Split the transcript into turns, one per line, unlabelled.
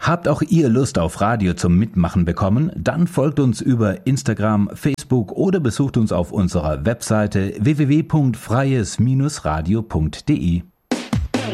Habt auch ihr Lust auf Radio zum Mitmachen bekommen? Dann folgt uns über Instagram, Facebook oder besucht uns auf unserer Webseite www.freies-radio.de.